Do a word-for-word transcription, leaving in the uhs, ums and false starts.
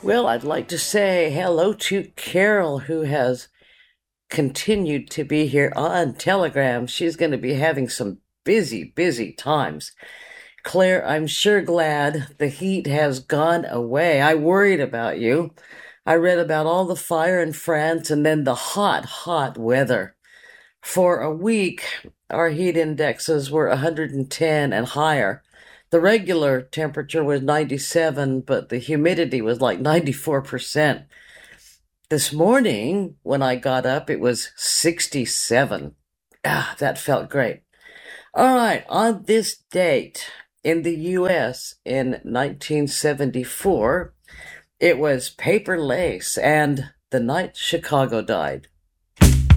Well, I'd like to say hello to Carol, who has continued to be here on Telegram. She's going to be having some busy, busy times. Claire, I'm sure glad the heat has gone away. I worried about you. I read about all the fire in France and then the hot, hot weather. For a week, our heat indexes were one hundred ten and higher. The regular temperature was ninety-seven, but the humidity was like ninety-four percent. This morning, when I got up, it was sixty-seven. Ah, that felt great. All right, on this date in the U S in nineteen seventy-four, it was paper lace and the night Chicago died.